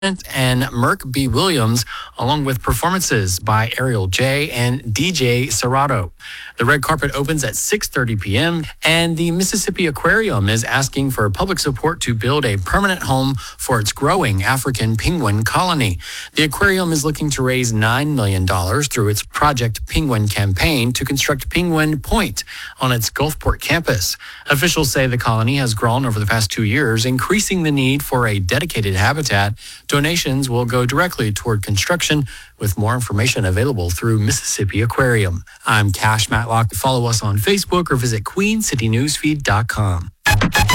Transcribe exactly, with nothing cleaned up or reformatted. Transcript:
and Merck B. Williams, along with performances by Ariel J. and D J Serato. The red carpet opens at six thirty p.m., and the Mississippi Aquarium is asking for public support to build a permanent home for its growing African penguin colony. The aquarium is looking to raise nine million dollars through its Project Penguin campaign to construct Penguin Point on its Gulfport campus. Officials say the colony has grown over the past two years, increasing the need for a dedicated habitat. Donations will go directly toward construction, with more information available through Mississippi Aquarium. I'm Cash Matlock. Follow us on Facebook or visit queen city newsfeed dot com.